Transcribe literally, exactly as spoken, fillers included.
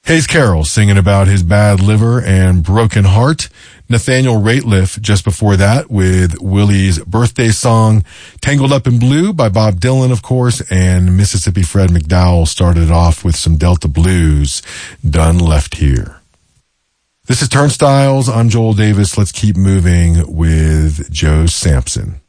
Hayes Carroll singing about his bad liver and broken heart. Nathaniel Rateliff just before that with Willie's birthday song, Tangled Up in Blue by Bob Dylan, of course, and Mississippi Fred McDowell started it off with some Delta Blues, Done Left Here. This is Turnstiles. I'm Joel Davis. Let's keep moving with Joe Sampson.